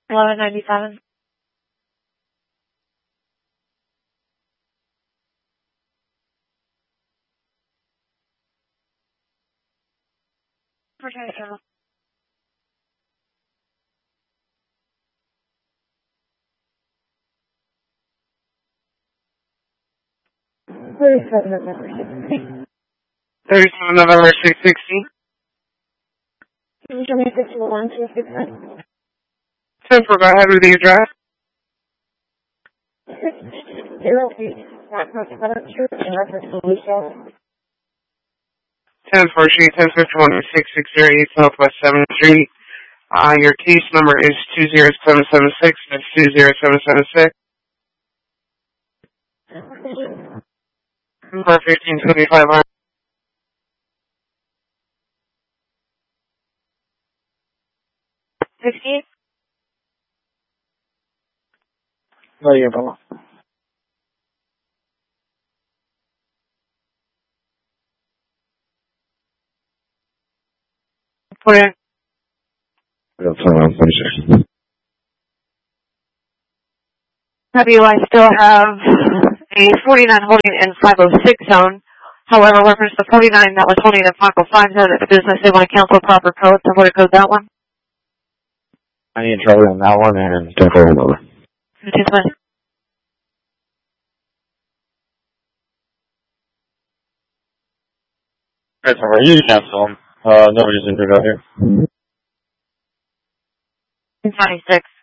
1197. Virginia Terminal. November 616. Can you show me 641, 269? 10 for go ahead with the address. 08 Southwest Street in reference to Lucia. 10 for Street, 1051 6608 Southwest 7th Street. Your case number is 20776. That's 20776. For 1525. 60? No, you're wrong. Put in. That's around 36. W, I still have a 49 holding in 506 zone. However, reference the 49 that was holding in 505 zone at the business, they want to cancel proper code, so what code that one? I need trouble on that one and temporary over. That's all right. You can cancel them. Nobody's injured out here. 26.